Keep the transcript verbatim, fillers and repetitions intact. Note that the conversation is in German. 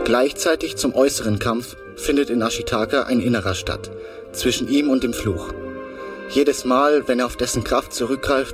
Gleichzeitig zum äußeren Kampf findet in Ashitaka ein innerer statt, zwischen ihm und dem Fluch. Jedes Mal, wenn er auf dessen Kraft zurückgreift,